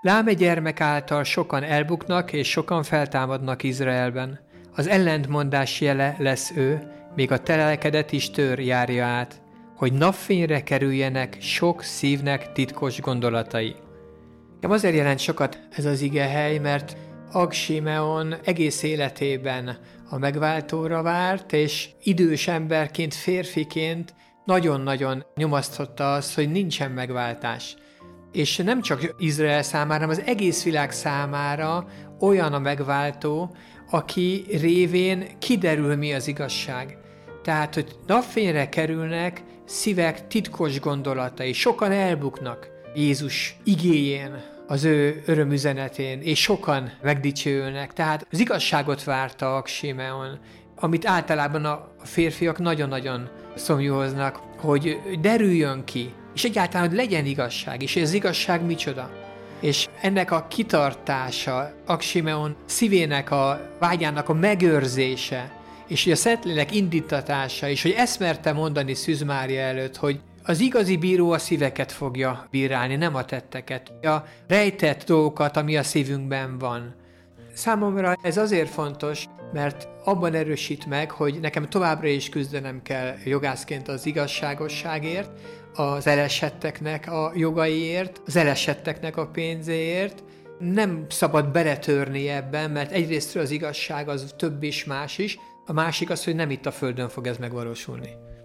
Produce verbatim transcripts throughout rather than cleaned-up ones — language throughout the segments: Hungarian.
Lám gyermek által sokan elbuknak, és sokan feltámadnak Izraelben. Az ellentmondás jele lesz ő, még a telelkedet is tör járja át, hogy napfényre kerüljenek sok szívnek titkos gondolatai. Azért jelent sokat ez az igehely, mert Ag Simeon egész életében a megváltóra várt, és idős emberként, férfiként nagyon-nagyon nyomasztotta azt, hogy nincsen megváltás. És nem csak Izrael számára, hanem az egész világ számára olyan a megváltó, aki révén kiderül, mi az igazság. Tehát, hogy napfényre kerülnek szívek titkos gondolatai. Sokan elbuknak Jézus igéjén, az ő örömüzenetén, és sokan megdicsőülnek. Tehát az igazságot várta Ag Simeon, amit általában a férfiak nagyon-nagyon szomjúhoznak, hogy derüljön ki, és egyáltalán, hogy legyen igazság, és ez igazság micsoda. És ennek a kitartása, Ag Simeon szívének a vágyának a megőrzése, és hogy a Szentlélek indítatása, és hogy ezt merte mondani Szűz Mária előtt, hogy az igazi bíró a szíveket fogja bírálni, nem a tetteket, a rejtett dolgokat, ami a szívünkben van. Számomra ez azért fontos, mert abban erősít meg, hogy nekem továbbra is küzdenem kell jogászként az igazságosságért, az elesetteknek a jogaiért, az elesetteknek a pénzéért. Nem szabad beletörni ebben, mert egyrésztről az igazság az több és más is, a másik az, hogy nem itt a földön fog ez megvalósulni.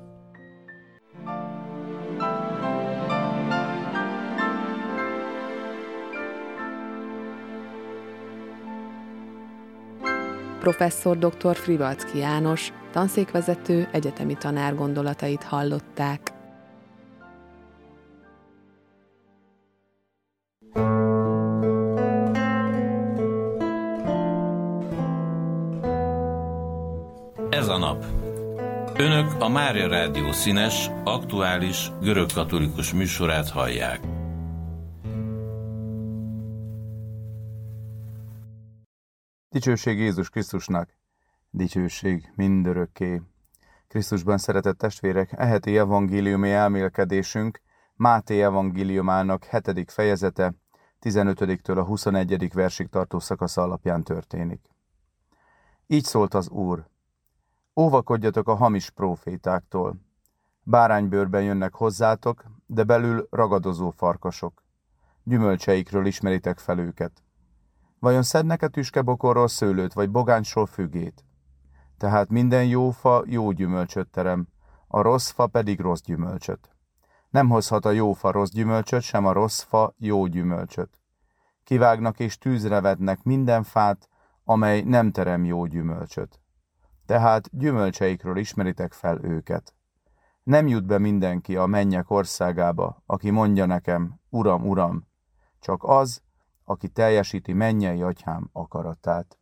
Professzor dr. Frivalczky János, tanszékvezető, egyetemi tanár gondolatait hallották. Ez a nap. Önök a Mária Rádió színes, aktuális, görögkatolikus műsorát hallják. Dicsőség Jézus Krisztusnak, dicsőség mindörökké. Krisztusban szeretett testvérek, e heti evangéliumi elmélkedésünk Máté evangéliumának hetedik fejezete, tizenötödiktől a huszonegyedik versig tartó szakasza alapján történik. Így szólt az Úr: óvakodjatok a hamis prófétáktól. Báránybőrben jönnek hozzátok, de belül ragadozó farkasok. Gyümölcseikről ismeritek fel őket. Vajon szednek-e tüskebokorról szőlőt, vagy bogáncsról fügét? Tehát minden jó fa jó gyümölcsöt terem, a rossz fa pedig rossz gyümölcsöt. Nem hozhat a jó fa rossz gyümölcsöt, sem a rossz fa jó gyümölcsöt. Kivágnak és tűzre vetnek minden fát, amely nem terem jó gyümölcsöt. Tehát gyümölcseikről ismeritek fel őket. Nem jut be mindenki a mennyek országába, aki mondja nekem, Uram, Uram, csak az, aki teljesíti mennyei atyám akaratát.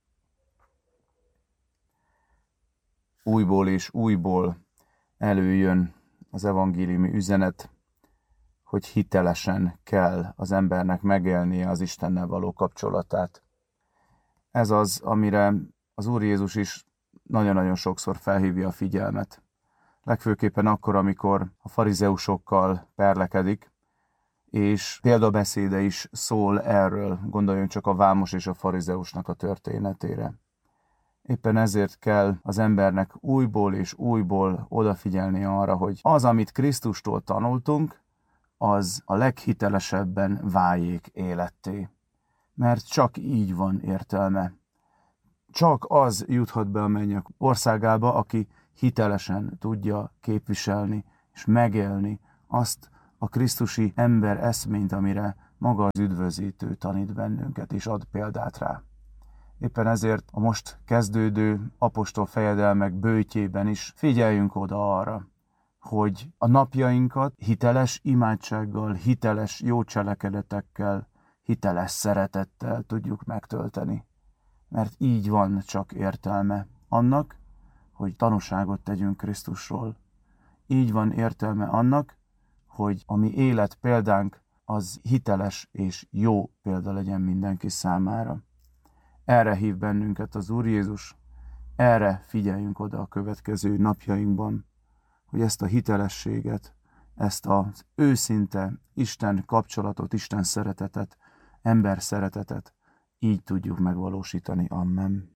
Újból és újból előjön az evangéliumi üzenet, hogy hitelesen kell az embernek megélnie az Istennel való kapcsolatát. Ez az, amire az Úr Jézus is nagyon-nagyon sokszor felhívja a figyelmet. Legfőképpen akkor, amikor a farizeusokkal perlekedik, és példabeszéde is szól erről, gondoljunk csak a vámos és a farizeusnak a történetére. Éppen ezért kell az embernek újból és újból odafigyelni arra, hogy az, amit Krisztustól tanultunk, az a leghitelesebben váljék életté. Mert csak így van értelme. Csak az juthat be a mennyek országába, aki hitelesen tudja képviselni és megélni azt a krisztusi ember eszményt, amire maga az üdvözítő tanít bennünket és ad példát rá. Éppen ezért a most kezdődő apostol fejedelmek böjtjében is figyeljünk oda arra, hogy a napjainkat hiteles imádsággal, hiteles jó cselekedetekkel, hiteles szeretettel tudjuk megtölteni. Mert így van csak értelme annak, hogy tanúságot tegyünk Krisztusról. Így van értelme annak, hogy a mi élet példánk az hiteles és jó példa legyen mindenki számára. Erre hív bennünket az Úr Jézus, erre figyeljünk oda a következő napjainkban, hogy ezt a hitelességet, ezt az őszinte Isten kapcsolatot, Isten szeretetet ember szeretetet így tudjuk megvalósítani. Amen.